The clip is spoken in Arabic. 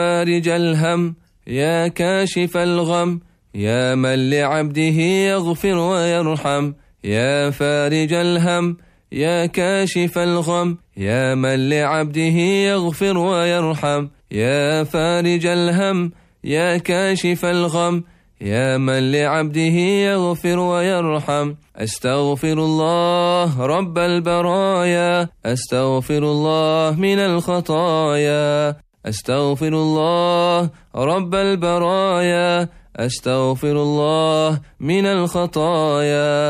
فارج الهم يا كاشف الغم يا من لعبده يغفر ويرحم يا فارج الهم يا كاشف الغم يا من لعبده يغفر ويرحم يا فارج الهم يا كاشف الغم يا من لعبده يغفر ويرحم أستغفر الله رب البرايا أستغفر الله من الخطايا أستغفر الله رب البرايا أستغفر الله من الخطايا